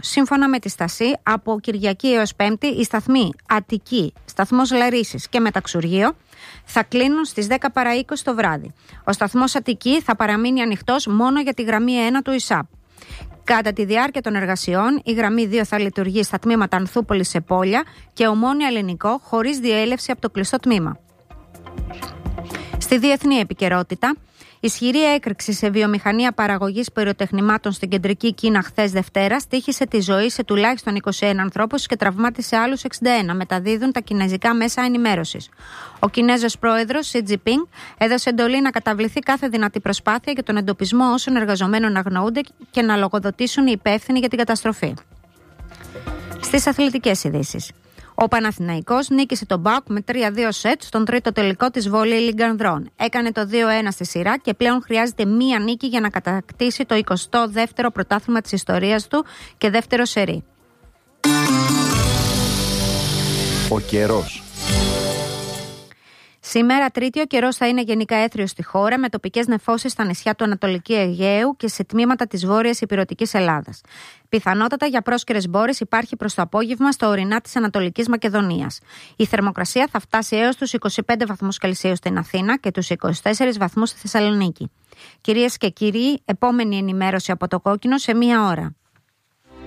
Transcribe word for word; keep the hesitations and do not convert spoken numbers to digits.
Σύμφωνα με τη Στασή, από Κυριακή έως Πέμπτη, οι σταθμοί Αττική, σταθμός Λαρίσης και Μεταξουργείο θα κλείνουν στις δέκα παρά είκοσι το βράδυ. Ο σταθμός Αττική θα παραμείνει ανοιχτός μόνο για τη γραμμή ένα του ΙΣΑΠ. Κατά τη διάρκεια των εργασιών, η γραμμή δύο θα λειτουργεί στα τμήματα Ανθούπολης σε Πόλια και Ομόνια Ελληνικό χωρίς διέλευση από το κλειστό τμήμα. Στη διεθνή επικαιρότητα, ισχυρή έκρηξη σε βιομηχανία παραγωγής πυροτεχνημάτων στην κεντρική Κίνα χθες Δευτέρα στοίχησε τη ζωή σε τουλάχιστον είκοσι ένα ανθρώπους και τραυμάτισε άλλους εξήντα ένα, μεταδίδουν τα κινέζικα μέσα ενημέρωσης. Ο Κινέζος πρόεδρος Σι Τζινπίνγκ έδωσε εντολή να καταβληθεί κάθε δυνατή προσπάθεια για τον εντοπισμό όσων εργαζομένων αγνοούνται και να λογοδοτήσουν οι υπεύθυνοι για την καταστροφή. Στις αθλητικές ειδήσεις. Ο Παναθηναϊκός νίκησε τον ΠΑΟΚ με τρία δύο σετ στον τρίτο τελικό της Βόλεϊ Λίγκ Ανδρών. Έκανε το δύο ένα στη σειρά και πλέον χρειάζεται μία νίκη για να κατακτήσει το εικοστό δεύτερο πρωτάθλημα της ιστορίας του και δεύτερο σερί. Ο καιρός. Σήμερα Τρίτη ο καιρός θα είναι γενικά έθριος στη χώρα με τοπικές νεφώσεις στα νησιά του Ανατολικού Αιγαίου και σε τμήματα της βόρειας ηπειρωτικής Ελλάδας. Πιθανότατα για πρόσκαιρες μπόρες υπάρχει προς το απόγευμα στα ορεινά της Ανατολικής Μακεδονίας. Η θερμοκρασία θα φτάσει έως τους είκοσι πέντε βαθμούς Κελσίου στην Αθήνα και τους είκοσι τέσσερις βαθμούς στη Θεσσαλονίκη. Κυρίες και κύριοι, επόμενη ενημέρωση από το Κόκκινο σε μία ώρα.